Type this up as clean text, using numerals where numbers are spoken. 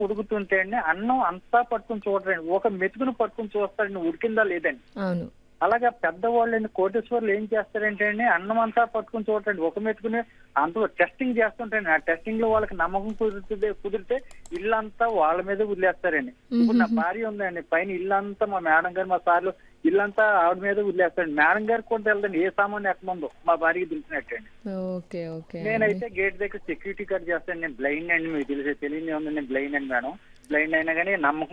ఉడుకుతుంటే అండి అన్నం అంతా పట్టుకుని చూడరండి. ఒక మెతుకుని పట్టుకుని చూస్తారండి ఉడికిందా లేదని. అవును. అలాగా పెద్దవాళ్ళండి కోటేశ్వర్లు ఏం చేస్తారంటే అండి అన్నం అంతా పట్టుకుని చూడరండి. ఒక మెతుకుని అంత టెస్టింగ్ చేస్తుంటారండి. ఆ టెస్టింగ్ లో వాళ్ళకి నమ్మకం కుదిరితే ఇల్లంతా వాళ్ళ మీద వదిలేస్తారండి. ఇప్పుడు నా భార్య ఉందండి, పైన ఇల్లంతా మా మేడం గారు మా సార్లు ఇల్లంతా ఆవిడ మీద వదిలేస్తారండి. మేడం గారికి కూడా తెలియదండి ఏ సామాన్ ఎక్కడుందో మా భార్యకి తెలిసినట్టండి. ఓకే. ఓకే అండి. నేనైతే గేట్ దగ్గర సెక్యూరిటీ గార్డ్ చేస్తాను. నేను బ్లైండ్ అండి, మీకు తెలియని ఉంది, నేను బ్లైండ్ అండి మేడం. బ్లైండ్ అయినా కానీ నమ్మకం